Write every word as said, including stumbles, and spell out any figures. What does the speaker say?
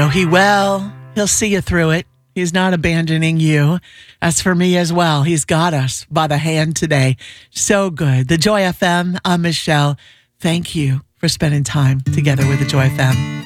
he will. He'll see you through it. He's not abandoning you. As for me as well, he's got us by the hand today. So good. The Joy F M, I'm Michelle. Thank you for spending time together with the Joy F M.